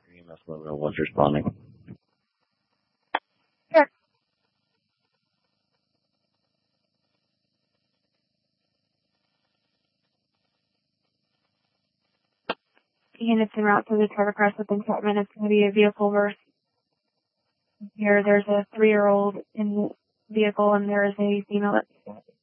EMS Louisville was responding. Sure. Units en route to the Charter Crest within 5 minutes. Going to be a vehicle verse. Here, there's a 3-year-old in the vehicle, and there is a female that's